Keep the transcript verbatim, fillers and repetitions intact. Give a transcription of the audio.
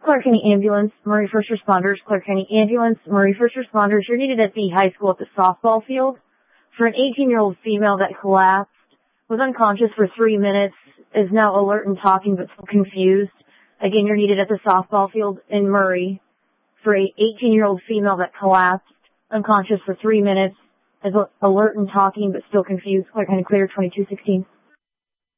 Clark County Ambulance, Murray First Responders, Clark County Ambulance, Murray First Responders. You're needed at the high school at the softball field for an eighteen-year-old female that collapsed, was unconscious for three minutes, is now alert and talking but still confused. Again, you're needed at the softball field in Murray for a eighteen-year-old female that collapsed, unconscious for three minutes, is alert and talking but still confused. Clark County Clear, twenty-two sixteen.